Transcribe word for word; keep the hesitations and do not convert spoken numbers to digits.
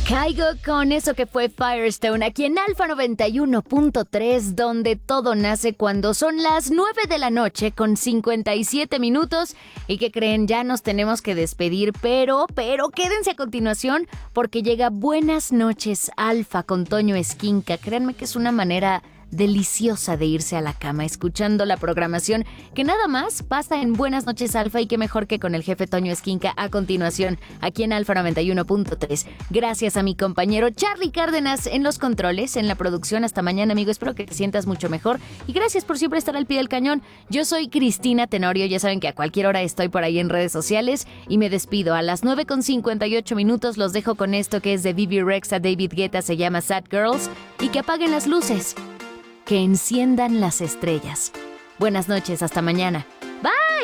Caigo con eso que fue Firestone aquí en Alfa noventa y uno punto tres, donde todo nace cuando son las nueve de la noche con cincuenta y siete minutos. ¿Y qué creen? Ya nos tenemos que despedir, pero, pero quédense a continuación porque llega Buenas noches Alfa con Toño Esquinca. Créanme que es una manera deliciosa de irse a la cama escuchando la programación que nada más pasa en Buenas noches Alfa, y qué mejor que con el jefe Toño Esquinca a continuación aquí en Alfa noventa y uno punto tres. Gracias a mi compañero Charlie Cárdenas en los controles, en la producción. Hasta mañana, amigo, espero que te sientas mucho mejor y gracias por siempre estar al pie del cañón. Yo soy Cristina Tenorio, ya saben que a cualquier hora estoy por ahí en redes sociales y me despido a las nueve con cincuenta y ocho minutos. Los dejo con esto que es de Vivi Rexa, David Guetta, se llama Sad Girls, y que apaguen las luces, que enciendan las estrellas. Buenas noches, hasta mañana.